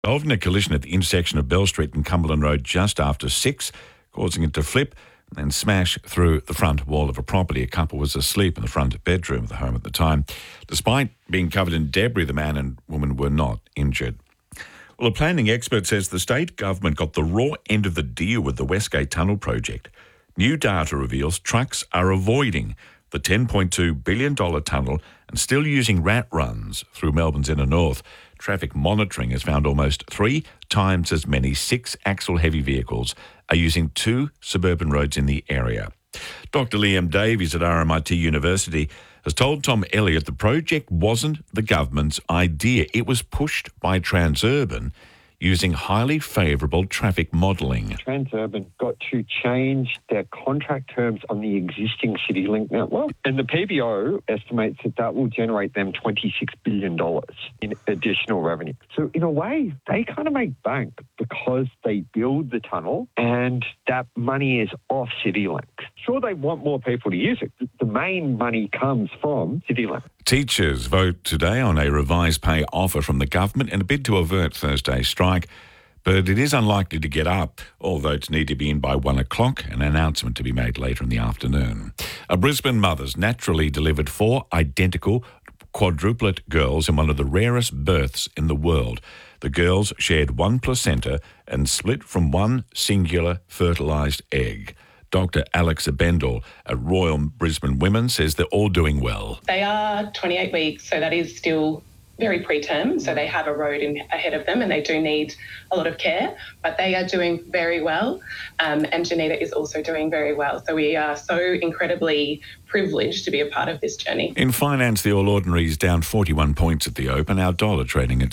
Involved in a collision at the intersection of Bell Street and Cumberland Road just after 6, causing it to flip and then smash through the front wall of a property. A couple was asleep in the front bedroom of the home at the time. Despite being covered in debris, the man and woman were not injured. Well, a planning expert says the state government got the raw end of the deal with the Westgate Tunnel project. New data reveals trucks are avoiding the $10.2 billion tunnel and still using rat runs through Melbourne's inner north. Traffic monitoring has found almost 3 times as many 6-axle heavy vehicles are using 2 suburban roads in the area. Dr. Liam Davies at RMIT University has told Tom Elliott the project wasn't the government's idea. It was pushed by Transurban using highly favourable traffic modelling. Transurban got to change their contract terms on the existing CityLink network, and the PBO estimates that will generate them $26 billion in additional revenue. So in a way, they kind of make bank because they build the tunnel and that money is off CityLink. Sure, they want more people to use it. The main money comes from CityLink. Teachers vote today on a revised pay offer from the government in a bid to avert Thursday's strike, but it is unlikely to get up. All votes need to be in by 1 o'clock, an announcement to be made later in the afternoon. A Brisbane mother's naturally delivered 4 identical quadruplet girls in one of the rarest births in the world. The girls shared 1 placenta and split from 1 singular fertilised egg. Dr. Alex Abendel at Royal Brisbane Women says they're all doing well. They are 28 weeks, so that is still very preterm, so they have a road ahead of them and they do need a lot of care, but they are doing very well, and Janita is also doing very well. So we are so incredibly privileged to be a part of this journey. In finance, the All Ordinaries down 41 points at the open, our dollar trading at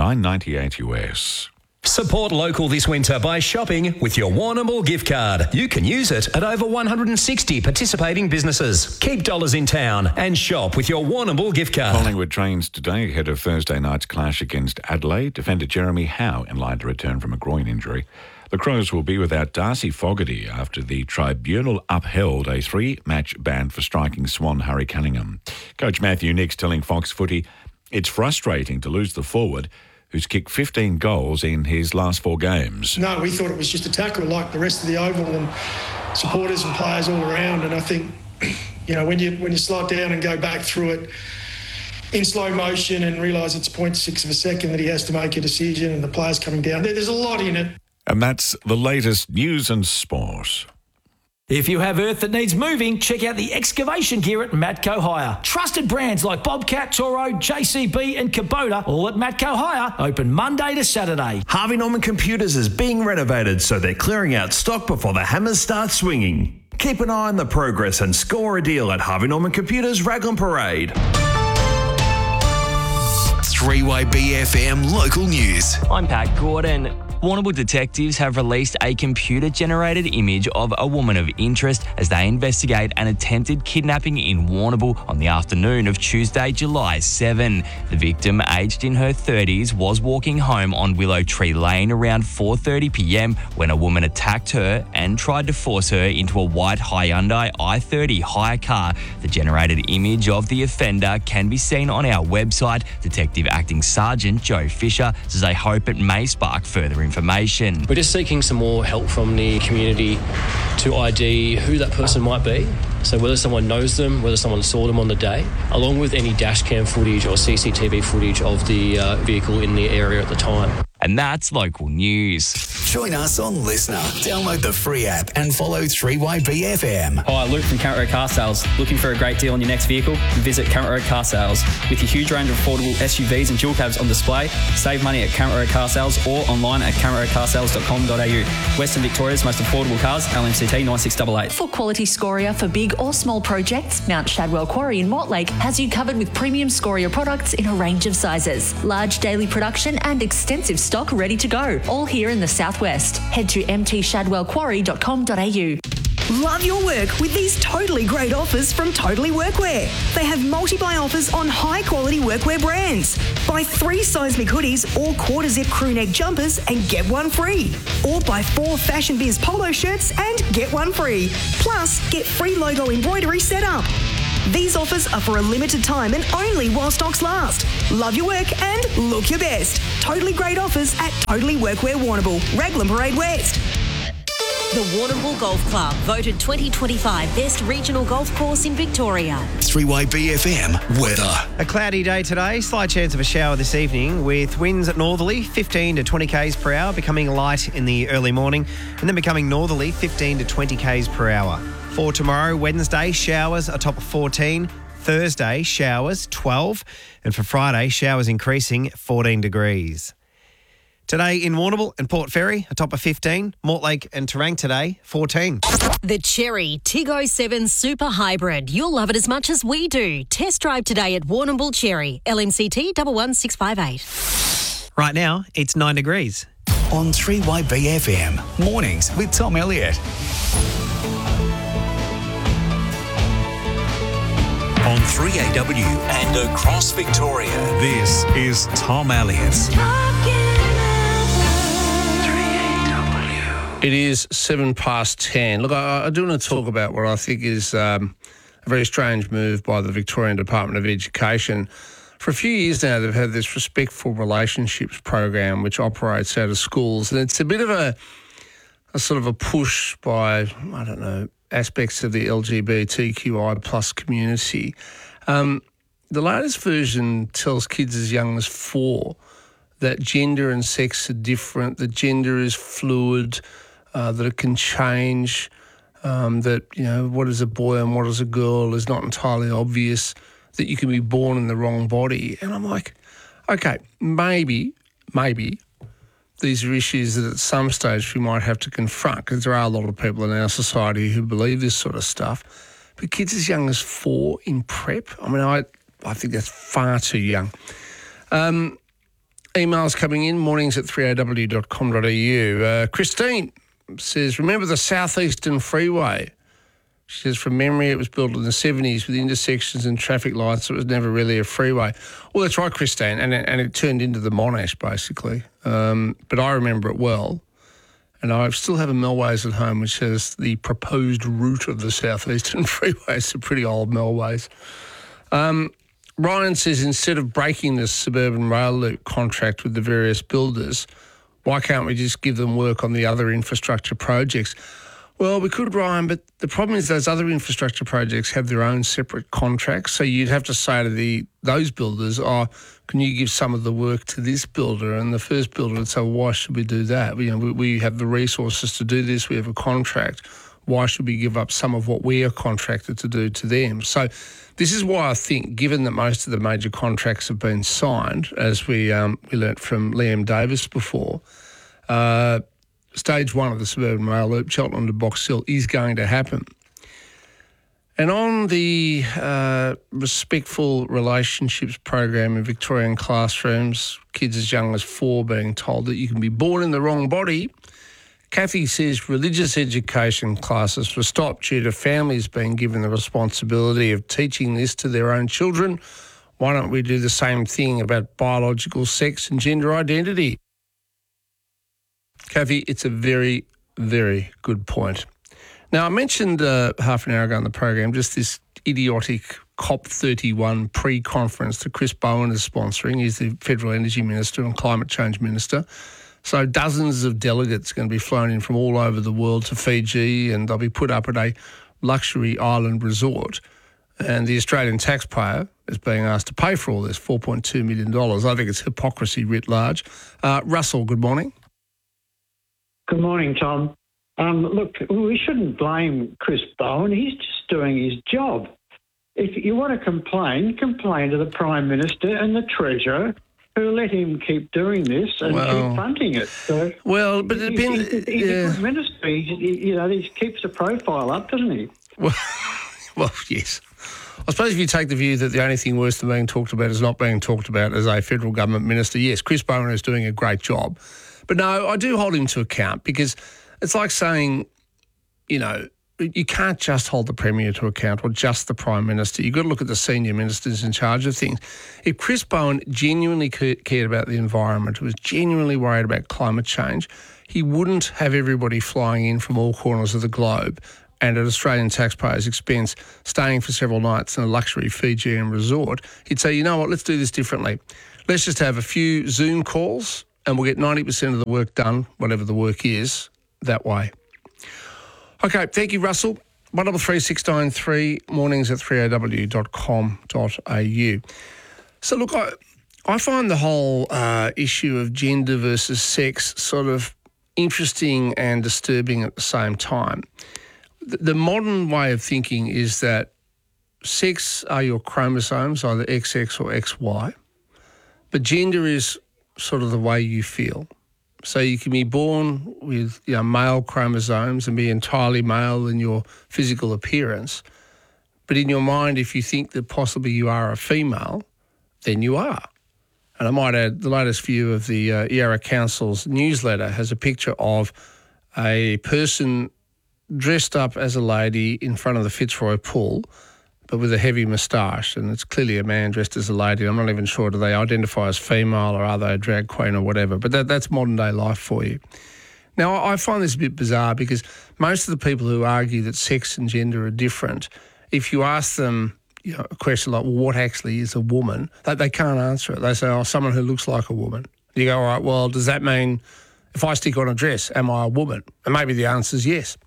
69.98 US. Support local this winter by shopping with your Warrnambool gift card. You can use it at over 160 participating businesses. Keep dollars in town and shop with your Warrnambool gift card. Collingwood trains today ahead of Thursday night's clash against Adelaide. Defender Jeremy Howe in line to return from a groin injury. The Crows will be without Darcy Fogarty after the tribunal upheld a 3-match ban for striking Swan Harry Cunningham. Coach Matthew Nicks telling Fox Footy it's frustrating to lose the forward who's kicked 15 goals in his last 4 games. No, we thought it was just a tackle like the rest of the oval and supporters and players all around. And I think, when you slow it down and go back through it in slow motion and realise it's 0.6 of a second that he has to make a decision and the players coming down, there's a lot in it. And that's the latest news and sport. If you have earth that needs moving, check out the excavation gear at Matco Hire. Trusted brands like Bobcat, Toro, JCB and Kubota, all at Matco Hire, open Monday to Saturday. Harvey Norman Computers is being renovated, so they're clearing out stock before the hammers start swinging. Keep an eye on the progress and score a deal at Harvey Norman Computers Raglan Parade. 3YBFM Local News. I'm Pat Gordon. Warrnambool detectives have released a computer-generated image of a woman of interest as they investigate an attempted kidnapping in Warrnambool on the afternoon of Tuesday, July 7. The victim, aged in her 30s, was walking home on Willow Tree Lane around 4:30 p.m. when a woman attacked her and tried to force her into a white Hyundai i30 hire car. The generated image of the offender can be seen on our website. Detective Acting Sergeant Joe Fisher says they hope it may spark further information. We're just seeking some more help from the community to ID who that person might be. So whether someone knows them, whether someone saw them on the day, along with any dash cam footage or CCTV footage of the vehicle in the area at the time. And that's local news. Join us on Listener. Download the free app and follow 3YBFM. Hi, Luke from Current Road Car Sales. Looking for a great deal on your next vehicle? Visit Current Road Car Sales. With your huge range of affordable SUVs and dual cabs on display, save money at Current Road Car Sales or online at currentroadcarsales.com.au. Western Victoria's most affordable cars, LMCT 9688. For quality scoria for big or small projects, Mount Shadwell Quarry in Mortlake has you covered with premium scoria products in a range of sizes. Large daily production and extensive stock ready to go, all here in the southwest. Head to mtshadwellquarry.com.au. Love your work with these totally great offers from Totally Workwear. They have multi-buy offers on high-quality workwear brands. Buy 3 seismic hoodies or quarter-zip crew neck jumpers and get 1 free. Or buy 4 Fashion Biz polo shirts and get 1 free. Plus, get free logo embroidery set up. These offers are for a limited time and only while stocks last. Love your work and look your best. Totally great offers at Totally Workwear Warrnambool, Raglan Parade West. The Warrnambool Golf Club, voted 2025 Best Regional Golf Course in Victoria. 3YBFM weather. A cloudy day today, slight chance of a shower this evening with winds at northerly 15 to 20 k's per hour, becoming light in the early morning and then becoming northerly 15 to 20 k's per hour. For tomorrow, Wednesday, showers a top of 14. Thursday, showers 12. And for Friday, showers increasing 14 degrees. Today in Warrnambool and Port Fairy, a top of 15. Mortlake and Terang today, 14. The Cherry Tiggo 7 Super Hybrid. You'll love it as much as we do. Test drive today at Warrnambool Cherry. LMCT 11658. Right now, it's 9 degrees. On 3YBFM, mornings with Tom Elliott. On 3AW and across Victoria, this is Tom Elliott. It is 10:07. Look, I do want to talk about what I think is a very strange move by the Victorian Department of Education. For a few years now, they've had this Respectful Relationships program which operates out of schools. And it's a bit of a sort of a push by, I don't know, aspects of the LGBTQI plus community. The latest version tells kids as young as 4 that gender and sex are different, that gender is fluid, that it can change, that, you know, what is a boy and what is a girl is not entirely obvious, that you can be born in the wrong body. And I'm like, okay, maybe these are issues that at some stage we might have to confront, because there are a lot of people in our society who believe this sort of stuff. But kids as young as 4 in prep, I mean, I think that's far too young. Emails coming in, mornings at 3aw.com.au. Christine says, remember the Southeastern Freeway? She says, from memory, it was built in the 70s with intersections and traffic lights. It was never really a freeway. Well, that's right, Christine, and it turned into the Monash, basically. But I remember it well. And I still have a Melways at home which says the proposed route of the Southeastern Freeway. It's a pretty old Melways. Ryan says, instead of breaking the suburban rail loop contract with the various builders, why can't we just give them work on the other infrastructure projects? Well, we could, Ryan, but the problem is those other infrastructure projects have their own separate contracts. So you'd have to say to those builders, can you give some of the work to this builder? And the first builder would say, well, why should we do that? You know, we have the resources to do this. We have a contract. Why should we give up some of what we are contracted to do to them? So this is why I think, given that most of the major contracts have been signed, as we learnt from Liam Davis before, Stage 1 of the suburban rail loop, Cheltenham to Box Hill, is going to happen. And on the Respectful Relationships program in Victorian classrooms, kids as young as 4 being told that you can be born in the wrong body, Kathy says religious education classes were stopped due to families being given the responsibility of teaching this to their own children. Why don't we do the same thing about biological sex and gender identity? Kathy, it's a very, very good point. Now, I mentioned half an hour ago on the program just this idiotic COP31 pre-conference that Chris Bowen is sponsoring. He's the Federal Energy Minister and Climate Change Minister. So dozens of delegates are going to be flown in from all over the world to Fiji, and they'll be put up at a luxury island resort. And the Australian taxpayer is being asked to pay for all this, $4.2 million. I think it's hypocrisy writ large. Russell, good morning. Good morning, Tom. Look, we shouldn't blame Chris Bowen. He's just doing his job. If you want to complain to the Prime Minister and the Treasurer, who let him keep doing this and keep funding it. So, well, but it depends. He's a good minister. He keeps the profile up, doesn't he? Well, yes. I suppose if you take the view that the only thing worse than being talked about is not being talked about as a federal government minister, yes, Chris Bowen is doing a great job. But no, I do hold him to account, because it's like saying, you know, you can't just hold the Premier to account or just the Prime Minister. You've got to look at the senior ministers in charge of things. If Chris Bowen genuinely cared about the environment, was genuinely worried about climate change, he wouldn't have everybody flying in from all corners of the globe and at Australian taxpayers' expense, staying for several nights in a luxury Fijian resort, he'd say, you know what, let's do this differently. Let's just have a few Zoom calls and we'll get 90% of the work done, whatever the work is, that way. Okay, thank you, Russell. 133693, mornings at 3aw.com.au. So, look, I find the whole issue of gender versus sex sort of interesting and disturbing at the same time. The modern way of thinking is that sex are your chromosomes, either XX or XY, but gender is sort of the way you feel. So you can be born with male chromosomes and be entirely male in your physical appearance, but in your mind, if you think that possibly you are a female, then you are. And I might add, the latest view of the Yarra Council's newsletter has a picture of a person dressed up as a lady in front of the Fitzroy pool, but with a heavy moustache, and it's clearly a man dressed as a lady. I'm not even sure, do they identify as female or are they a drag queen or whatever, but that's modern day life for you. Now, I find this a bit bizarre because most of the people who argue that sex and gender are different, if you ask them a question like, well, what actually is a woman, they can't answer it. They say, oh, someone who looks like a woman. You go, all right, well, does that mean if I stick on a dress, am I a woman? And maybe the answer is yes.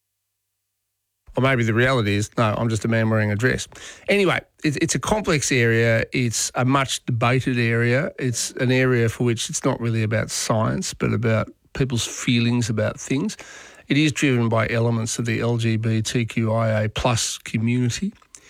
Or maybe the reality is, no, I'm just a man wearing a dress. Anyway, it's a complex area. It's a much debated area. It's an area for which it's not really about science, but about people's feelings about things. It is driven by elements of the LGBTQIA plus community.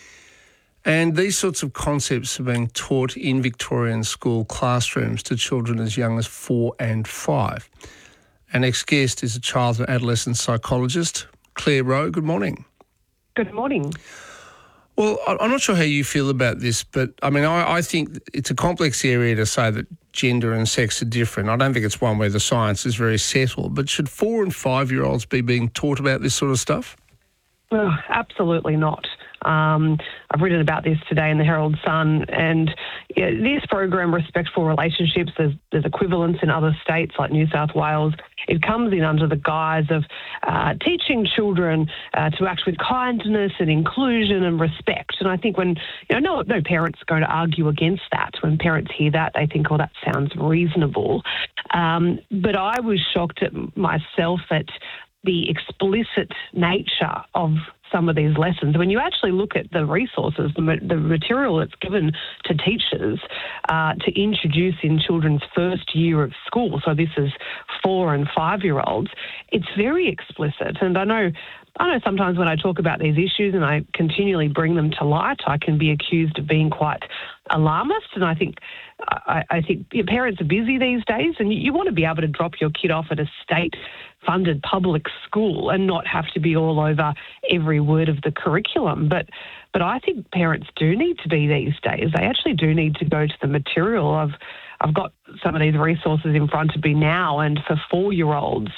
And these sorts of concepts are being taught in Victorian school classrooms to children as young as 4 and 5. Our next guest is a child and adolescent psychologist, Claire Rowe. Good morning. Good morning. Well, I'm not sure how you feel about this, but I mean, I think it's a complex area to say that gender and sex are different. I don't think it's one where the science is very settled, but should 4 and 5-year-olds be being taught about this sort of stuff? Well, absolutely not. I've written about this today in the Herald Sun, and this program, Respectful Relationships, there's equivalents in other states like New South Wales. It comes in under the guise of teaching children to act with kindness and inclusion and respect. And I think when, no parent's going to argue against that. When parents hear that, they think, oh, that sounds reasonable. But I was shocked at myself at the explicit nature of some of these lessons. When you actually look at the resources, the material that's given to teachers to introduce in children's first year of school, so this is 4 and 5-year-olds, it's very explicit. And I know sometimes when I talk about these issues and I continually bring them to light, I can be accused of being quite alarmist. And I think your parents are busy these days, and you want to be able to drop your kid off at a state-funded public school and not have to be all over every word of the curriculum. But I think parents do need to be these days. They actually do need to go to the material. I've got some of these resources in front of me now, and for 4-year-olds,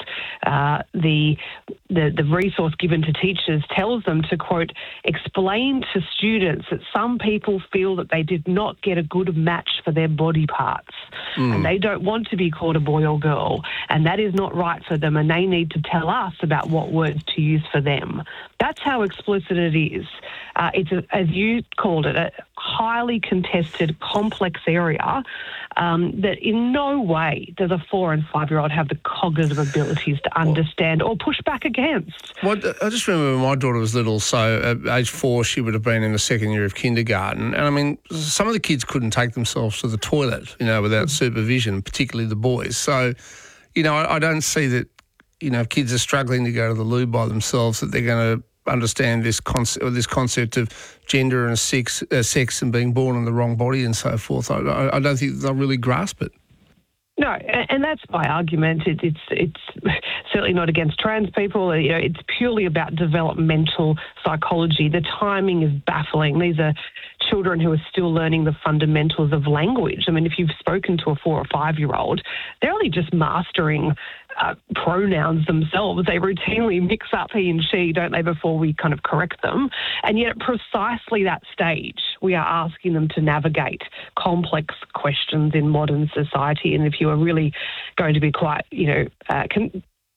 the resource given to teachers tells them to, quote, explain to students that some people feel that they did not get a good match for their body parts and they don't want to be called a boy or girl, and that is not right for them, and they need to tell us about what words to use for them. That's how explicit it is. It's, as you called it, a highly contested, complex area that in no way does a 4 and 5-year-old have the cognitive abilities to understand or push back against. Well, I just remember when my daughter was little, so at age 4 she would have been in the second year of kindergarten, and I mean, some of the kids couldn't take themselves to the toilet, without supervision, particularly the boys. So, I don't see that, if kids are struggling to go to the loo by themselves, that they're going to understand this concept of gender and sex and being born in the wrong body and so forth. I don't think they'll really grasp it. No, and that's my argument. It's certainly not against trans people. It's purely about developmental psychology. The timing is baffling. These are children who are still learning the fundamentals of language. I mean, if you've spoken to a 4 or 5-year-old, they're only just mastering pronouns themselves. They routinely mix up he and she, don't they, before we kind of correct them. And yet at precisely that stage, we are asking them to navigate complex questions in modern society. And if you are really going to be quite,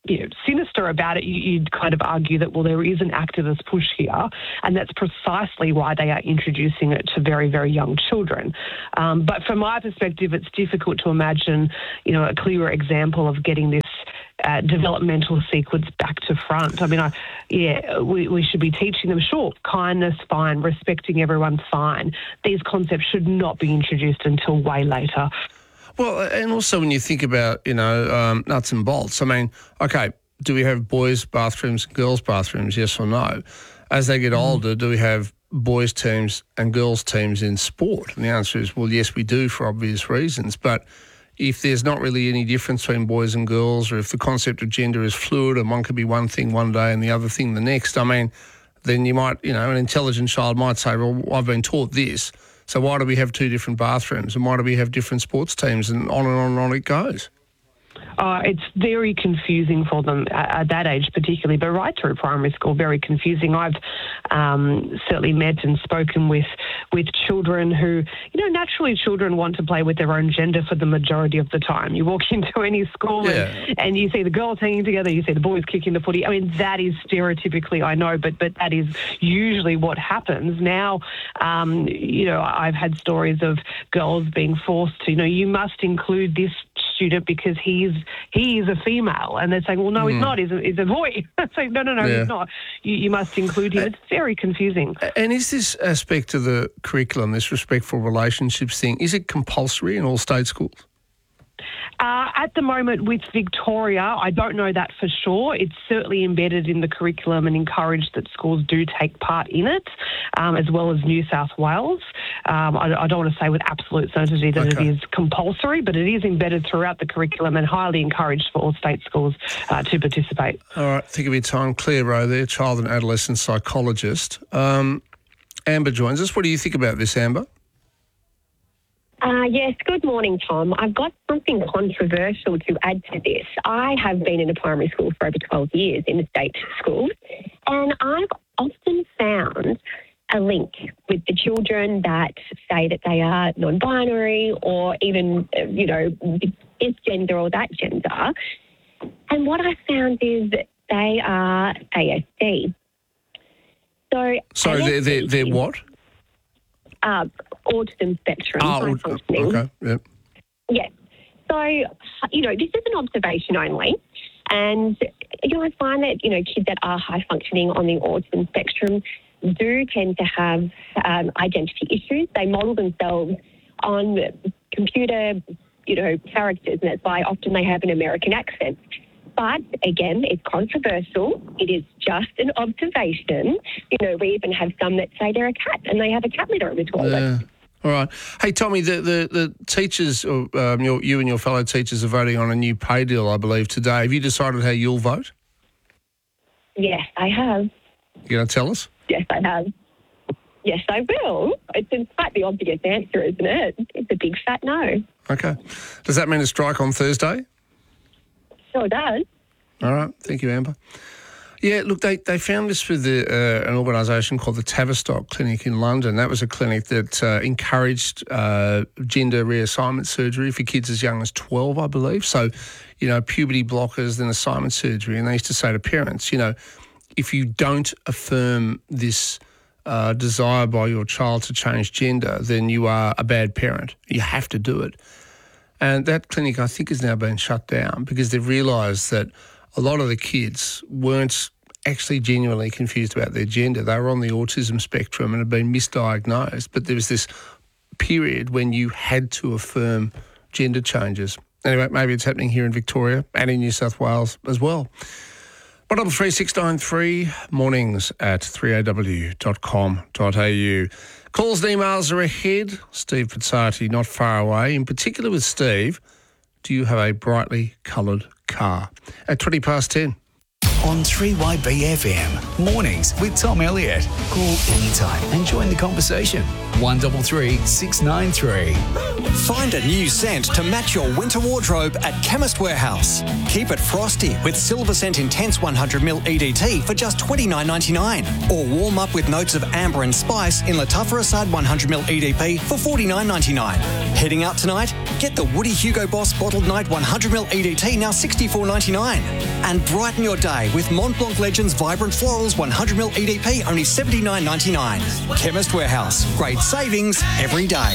sinister about it, you'd kind of argue that, well, there is an activist push here, and that's precisely why they are introducing it to very, very young children. But from my perspective, it's difficult to imagine, a clearer example of getting this developmental sequence back to front. I mean, we should be teaching them, sure, kindness, fine, respecting everyone, fine. These concepts should not be introduced until way later. Well, and also when you think about, nuts and bolts, I mean, okay, do we have boys' bathrooms and girls' bathrooms, yes or no? As they get older, do we have boys' teams and girls' teams in sport? And the answer is, well, yes, we do for obvious reasons. But if there's not really any difference between boys and girls, or if the concept of gender is fluid and one could be one thing one day and the other thing the next, I mean, then you might, an intelligent child might say, well, I've been taught this, so why do we have two different bathrooms and why do we have different sports teams, and on and on it goes. It's very confusing for them at that age particularly, but right through primary school, very confusing. I've certainly met and spoken with children who, naturally children want to play with their own gender for the majority of the time. You walk into any school and you see the girls hanging together, you see the boys kicking the footy. I mean, that is stereotypically, I know, but that is usually what happens. Now, I've had stories of girls being forced to, you must include this student because he is a female, and they're saying, well, no, he's not, he's a boy. It's like, no, he's not. You must include him. It's very confusing. And is this aspect of the curriculum, this respectful relationships thing, is it compulsory in all state schools? At the moment with Victoria, I don't know that for sure. It's certainly embedded in the curriculum and encouraged that schools do take part in it, as well as New South Wales. I don't want to say with absolute certainty that it is compulsory, but it is embedded throughout the curriculum and highly encouraged for all state schools to participate. All right, think of your time. Claire Rowe there, child and adolescent psychologist. Amber joins us. What do you think about this, Amber? Yes, good morning, Tom. I've got something controversial to add to this. I have been in a primary school for over 12 years in a state school, and I've often found a link with the children that say that they are non-binary or even, this gender or that gender. And what I found is that they are ASD. So they're what? Autism spectrum. Oh, okay, yep. Yes. So, this is an observation only. And, I find that, kids that are high functioning on the autism spectrum do tend to have identity issues. They model themselves on computer, characters, and that's why often they have an American accent. But, again, it's controversial. It is just an observation. We even have some that say they're a cat and they have a cat litter in the toilet. Yeah. All right. Hey, Tommy, the teachers, you and your fellow teachers are voting on a new pay deal, I believe, today. Have you decided how you'll vote? Yes, I have. You going to tell us? Yes, I have. Yes, I will. It's in fact the obvious answer, isn't it? It's a big fat no. Okay. Does that mean a strike on Thursday? Sure does. All right. Thank you, Amber. Yeah, look, they found this with an organisation called the Tavistock Clinic in London. That was a clinic that encouraged gender reassignment surgery for kids as young as 12, I believe. So, puberty blockers, then assignment surgery. And they used to say to parents, if you don't affirm this desire by your child to change gender, then you are a bad parent. You have to do it. And that clinic, I think, has now been shut down because they've realised that a lot of the kids weren't actually genuinely confused about their gender. They were on the autism spectrum and had been misdiagnosed. But there was this period when you had to affirm gender changes. Anyway, maybe it's happening here in Victoria and in New South Wales as well. 133693 mornings at 3aw.com.au. Calls and emails are ahead. Steve Pizzati not far away. In particular with Steve, do you have a brightly coloured car? At 10:20. on 3YBFM. Mornings with Tom Elliott. Call anytime and join the conversation. 133 693. Find a new scent to match your winter wardrobe at Chemist Warehouse. Keep it frosty with Silver Scent Intense 100ml EDT for just $29.99. Or warm up with notes of amber and spice in Latuffer Assad 100ml EDP for $49.99. Heading out tonight? Get the Woody Hugo Boss Bottled Night 100ml EDT now $64.99. And brighten your day with Mont Blanc Legends Vibrant Florals 100ml EDP only $79.99. Chemist Warehouse. Great savings every day.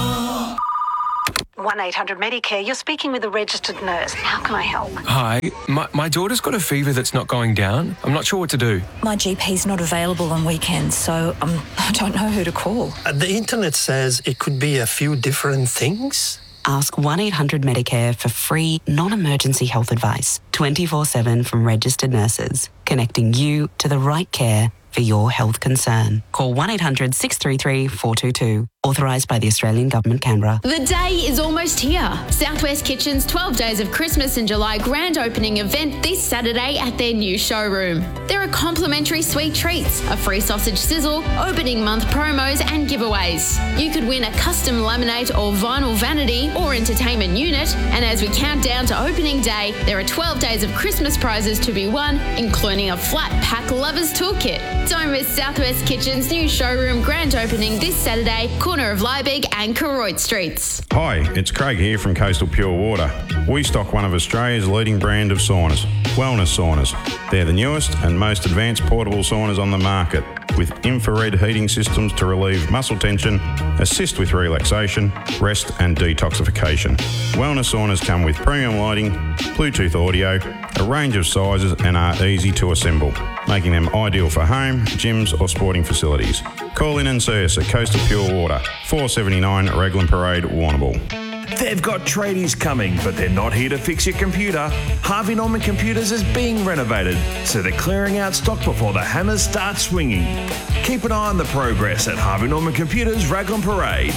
1-800-Medicare, you're speaking with a registered nurse. How can I help? Hi, my daughter's got a fever that's not going down. I'm not sure what to do. My GP's not available on weekends, so I don't know who to call. The internet says it could be a few different things. Ask 1-800-Medicare for free, non-emergency health advice, 24/7 from registered nurses, connecting you to the right care for your health concern. Call 1-800-633-422. Authorised by the Australian Government, Canberra. The day is almost here. Southwest Kitchen's 12 Days of Christmas in July grand opening event this Saturday at their new showroom. There are complimentary sweet treats, a free sausage sizzle, opening month promos and giveaways. You could win a custom laminate or vinyl vanity or entertainment unit, and as we count down to opening day, there are 12 days of Christmas prizes to be won, including a flat pack lovers toolkit. Don't miss Southwest Kitchen's new showroom grand opening this Saturday, corner of Liebig and Koroit Streets. Hi, it's Craig here from Coastal Pure Water. We stock one of Australia's leading brand of saunas, Wellness Saunas. They're the newest and most advanced portable saunas on the market, with infrared heating systems to relieve muscle tension, assist with relaxation, rest and detoxification. Wellness saunas come with premium lighting, Bluetooth audio, a range of sizes and are easy to assemble, making them ideal for home, gyms or sporting facilities. Call in and see us at Coastal Pure Water, 479 Raglan Parade, Warrnambool. They've got tradies coming, but they're not here to fix your computer. Harvey Norman Computers is being renovated, so they're clearing out stock before the hammers start swinging. Keep an eye on the progress at Harvey Norman Computers, Raglan Parade.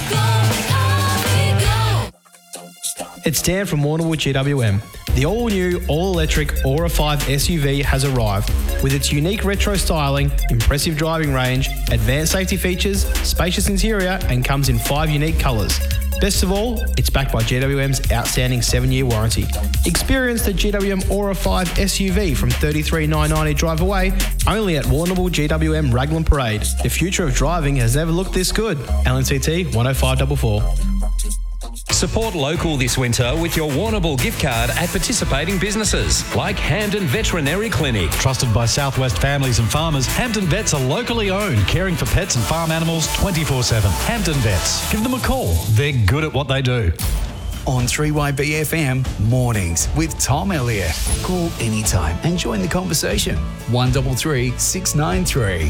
It's Dan from Warrnambool GWM. The all-new, all-electric Aura 5 SUV has arrived. With its unique retro styling, impressive driving range, advanced safety features, spacious interior, and comes in 5 unique colours. Best of all, it's backed by GWM's outstanding 7-year warranty. Experience the GWM Aura 5 SUV from $33,990 drive away, only at Warrnambool GWM Raglan Parade. The future of driving has never looked this good. LNCT 10544. Support local this winter with your Warrnambool gift card at participating businesses like Hampden Veterinary Clinic. Trusted by Southwest families and farmers, Hampden Vets are locally owned, caring for pets and farm animals 24/7. Hampden Vets. Give them a call. They're good at what they do. On 3YBFM, mornings with Tom Elliott. Call anytime and join the conversation. 133 693.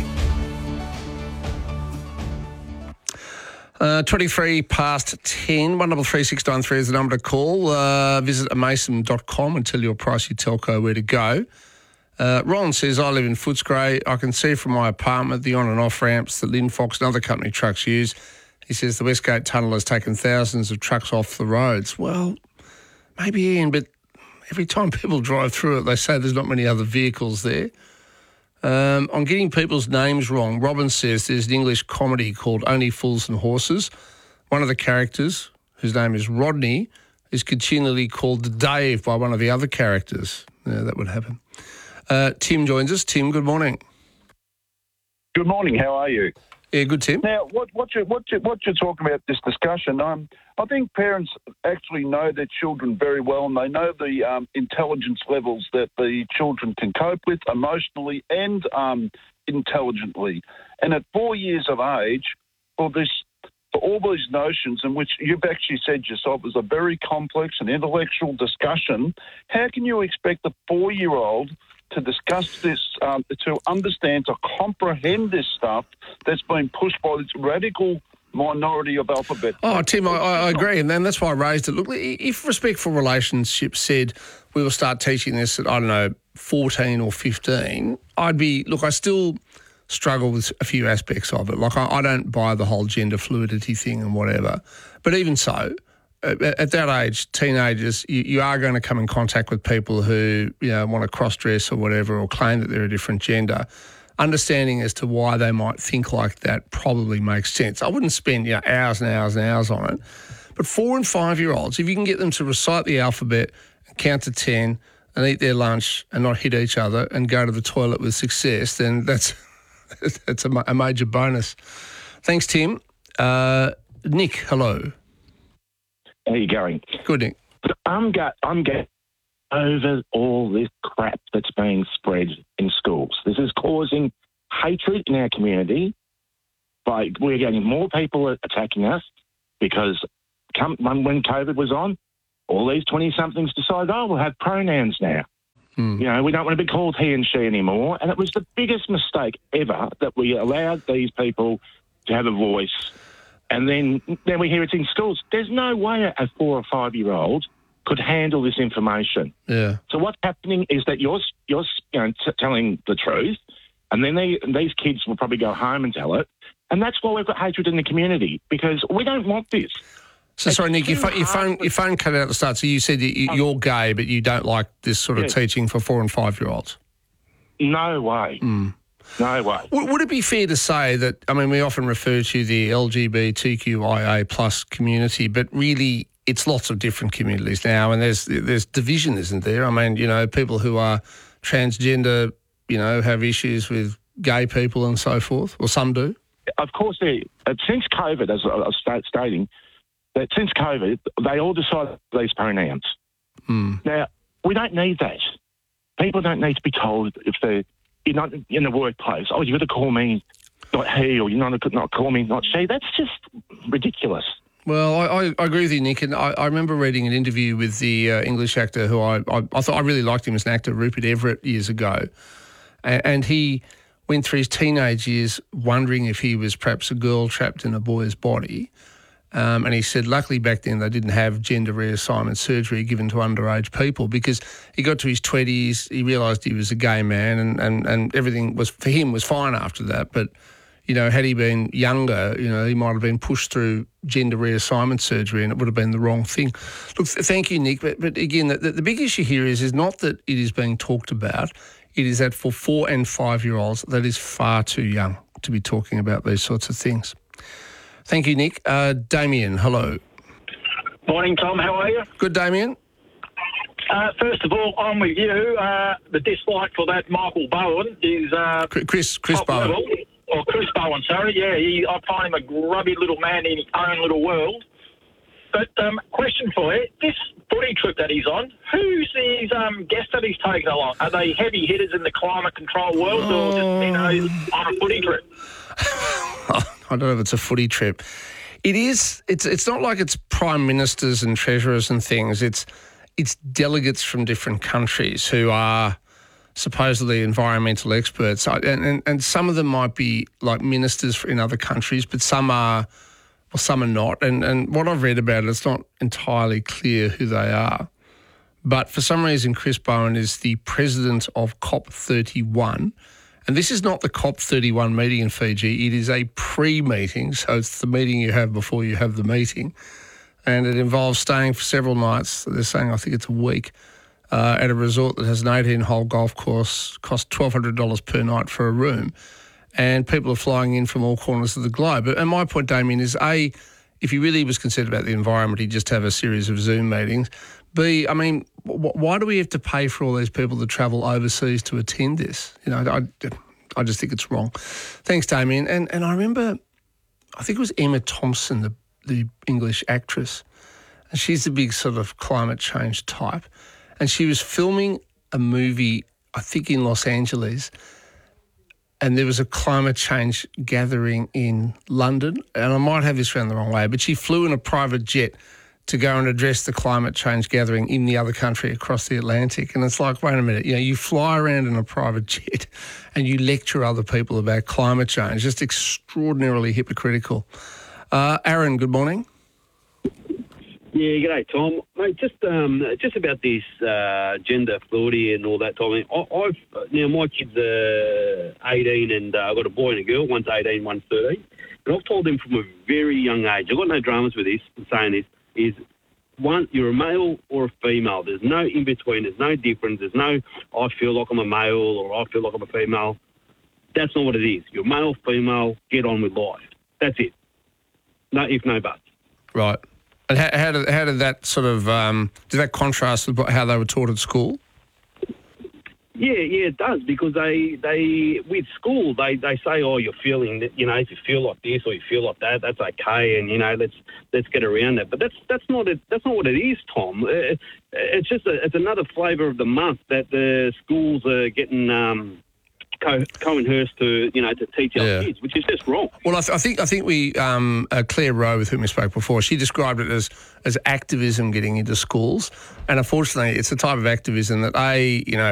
23 past 10, 133 is the number to call. Visit amason.com and tell your pricey telco where to go. Ron says, I live in Footscray. I can see from my apartment the on and off ramps that Linfox and other company trucks use. He says the Westgate Tunnel has taken thousands of trucks off the roads. Well, maybe, Ian, but every time people drive through it, they say there's not many other vehicles there. I'm getting people's names wrong. Robin says there's an English comedy called Only Fools and Horses. One of the characters, whose name is Rodney, is continually called Dave by one of the other characters. Yeah, that would happen. Tim joins us. Tim, good morning. Good morning. How are you? Yeah, good, Tim. Now, what you're talking about this discussion, I think parents actually know their children very well, and they know the intelligence levels that the children can cope with emotionally and intelligently. And at 4 years of age, for all these notions in which you've actually said yourself is a very complex and intellectual discussion, how can you expect a 4-year-old to discuss this, to understand, to comprehend this stuff that's been pushed by this radical minority of alphabet? Oh, Tim, I agree, and then that's why I raised it. Look, if Respectful Relationships said we will start teaching this at, 14 or 15, I still struggle with a few aspects of it. Like, I don't buy the whole gender fluidity thing and whatever. But even so, at that age, teenagers, you are going to come in contact with people who, want to cross-dress or whatever, or claim that they're a different gender. Understanding as to why they might think like that probably makes sense. I wouldn't spend hours and hours and hours on it. But 4 and 5-year-olds, if you can get them to recite the alphabet, count to 10, and eat their lunch and not hit each other and go to the toilet with success, then that's a major bonus. Thanks, Tim. Nick, hello. How are you going? Good, Nick. I'm getting over all this crap that's being spread in schools. This is causing hatred in our community. We're getting more people attacking us because when COVID was on, all these 20-somethings decided, we'll have pronouns now. We don't want to be called he and she anymore. And it was the biggest mistake ever that we allowed these people to have a voice. And then we hear it's in schools. There's no way a 4 or 5-year-old could handle this information. Yeah. So what's happening is that you're telling the truth, and then these kids will probably go home and tell it. And that's why we've got hatred in the community, because we don't want this. So sorry, Nick, your phone cut out at the start. So you said you're gay, but you don't like this sort of teaching for 4 and 5-year-olds. No way. No way. Would it be fair to say that, we often refer to the LGBTQIA plus community, but really it's lots of different communities now, and there's division, isn't there? People who are transgender, have issues with gay people and so forth, or some do. Of course, since COVID, as I was stating, that since COVID, they all decided these pronouns. Now, we don't need that. People don't need to be told if you're not in the workplace, you've got to call me not he, or you're not call me not she. That's just ridiculous. Well, I agree with you, Nick, and I remember reading an interview with the English actor who I thought I really liked him as an actor, Rupert Everett, years ago, and he went through his teenage years wondering if he was perhaps a girl trapped in a boy's body. And he said, luckily back then they didn't have gender reassignment surgery given to underage people, because he got to his 20s, he realised he was a gay man, and everything was for him was fine after that. But, had he been younger, he might have been pushed through gender reassignment surgery and it would have been the wrong thing. Look, thank you, Nick. But again, the big issue here is not that it is being talked about. It is that for 4 and 5-year-olds, that is far too young to be talking about these sorts of things. Thank you, Nick. Damien, hello. Morning, Tom. How are you? Good, Damien. First of all, I'm with you. The dislike for that Michael Bowen is Chris Bowen. Level. Or Chris Bowen, sorry. Yeah, I find him a grubby little man in his own little world. But question for you, this footy trip that he's on, who's these guests that he's taking along? Are they heavy hitters in the climate control world, or just on a footy trip? I don't know if it's a footy trip. It is. It's not like it's prime ministers and treasurers and things. It's delegates from different countries who are supposedly environmental experts, and some of them might be like ministers in other countries, but some are not. And what I've read about it, it's not entirely clear who they are. But for some reason, Chris Bowen is the president of COP31. And this is not the COP31 meeting in Fiji. It is a pre-meeting, so it's the meeting you have before you have the meeting. And it involves staying for several nights. They're saying, I think it's a week, at a resort that has an 18-hole golf course, costs $1,200 per night for a room. And people are flying in from all corners of the globe. And my point, Damien, is A, if he really was concerned about the environment, he'd just have a series of Zoom meetings. B, why do we have to pay for all these people to travel overseas to attend this? I just think it's wrong. Thanks, Damien. And I remember, I think it was Emma Thompson, the English actress, and she's the big sort of climate change type. And she was filming a movie, I think in Los Angeles, and there was a climate change gathering in London. And I might have this around the wrong way, but she flew in a private jet to go and address the climate change gathering in the other country across the Atlantic. And it's like, wait a minute, you fly around in a private jet and you lecture other people about climate change. Just extraordinarily hypocritical. Aaron, good morning. Yeah, g'day, Tom. Mate, just about this gender fluidity and all that, Tom. Now, my kids are 18 and I've got a boy and a girl. One's 18, one's 13. And I've told them from a very young age, I've got no dramas with this, I'm saying this, is one, you're a male or a female. There's no in between. There's no difference. There's no, I feel like I'm a male or I feel like I'm a female. That's not what it is. You're male, female, get on with life. That's it. No if, no buts. Right. And how did that sort of, did that contrast with how they were taught at school? Yeah, it does, because they with school they say, oh, you're feeling that, you know, if you feel like this or you feel like that, that's okay, and you know, let's get around that. But that's not it. That's not what it is, Tom. It's just it's another flavour of the month that the schools are getting coerced to, you know, to teach our kids, which is just wrong. Well, I think we Claire Rowe, with whom we spoke before, she described it as activism getting into schools, and unfortunately, it's a type of activism that you know,